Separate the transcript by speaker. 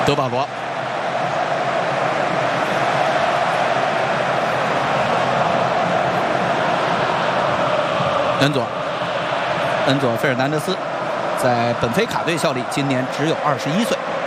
Speaker 1: 德保罗。恩佐·费尔南德斯在本菲卡队效力，今年只有21岁。